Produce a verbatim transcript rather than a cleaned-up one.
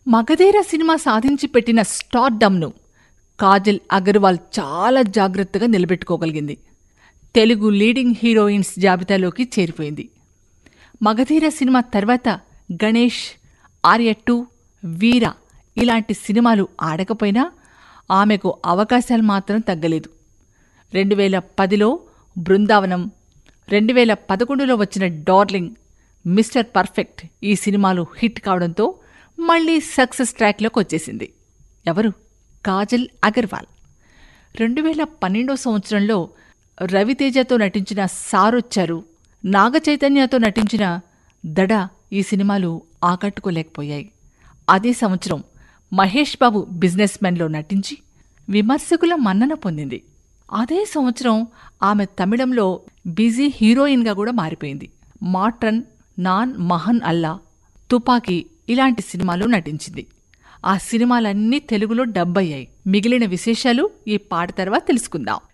Magadheera cinema సాధించి పెట్టిన స్టార్డమ్ను కాజల్ అగర్వాల్ చాలా జాగ్రత్తగా నిలబెట్టుకోగలిగింది. Telugu leading heroines జాబితాలోకి చేరిపోయింది. Magadheera cinema తర్వాత గణేష్, ఆర్య టూ, వీర ఇలాంటి సినిమాలు ఆడకపోయినా ఆమెకు అవకాశాలు మాత్రం తగ్గలేదు. రెండు వేల పదిలో బృందావనం, రెండు వేల పదకొండులో వచ్చిన డార్లింగ్, మిస్టర్ పర్ఫెక్ట్ ఈ సినిమాలు హిట్ కావడంతో మళ్లీ సక్సెస్ ట్రాక్లోకి వచ్చేసింది. ఎవరు? కాజల్ అగర్వాల్. రెండు వేల పన్నెండో సంవత్సరంలో రవితేజతో నటించిన సారొచ్చారు, నాగచైతన్యతో నటించిన దడ ఈ సినిమాలు ఆకట్టుకోలేకపోయాయి. అదే సంవత్సరం మహేష్ బాబు బిజినెస్ మెన్లో నటించి విమర్శకుల మన్నన పొందింది. అదే సంవత్సరం ఆమె తమిళంలో బిజీ హీరోయిన్గా కూడా మారిపోయింది. మాట్రన్, నాన్ మహన్ అల్లా, తుపాకీ ఇలాంటి సినిమాలు నటించింది. ఆ సినిమాలన్నీ తెలుగులో డబ్ అయ్యాయి. మిగిలిన విశేషాలు ఈ పాట తర్వాత తెలుసుకుందాం.